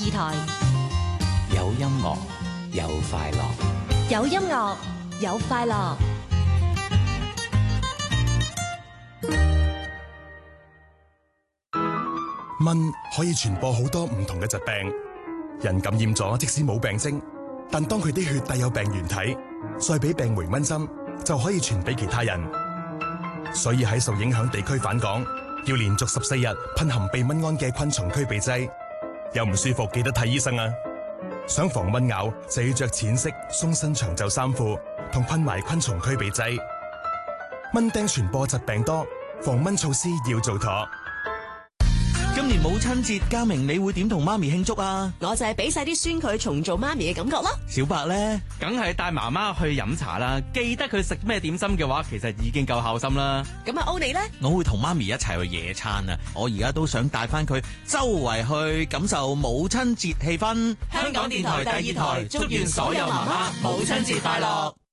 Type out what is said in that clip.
二台。 有音樂，有快樂。 有音樂，有快樂。 蚊可以傳播好多唔同嘅疾病，人感染咗即使冇病徵，但當佢啲血帶有病原體，再俾病媒蚊針，就可以傳俾其他人。所以喺受影響地區返港，要連續14日噴含避蚊胺嘅昆蟲驅避劑。有唔舒服記得睇醫生啊！想防蚊咬就要着淺色鬆身長袖衫褲，同噴埋昆蟲驅避劑。蚊叮傳播疾病多，防蚊措施要做妥。 今年母親節，嘉明你會點同媽咪慶祝啊？ 我就係俾晒啲孫佢重做媽咪嘅感覺咯。 小白呢？ 梗係帶媽媽去飲茶啦，記得佢食咩點心嘅話，其實已經夠孝心啦。 咁啊，歐你呢？ 我會同媽咪一齊去野餐啊！我而家都想帶翻佢周圍去感受母親節氣氛。 香港電台第2台，祝願所有媽媽母親節快樂。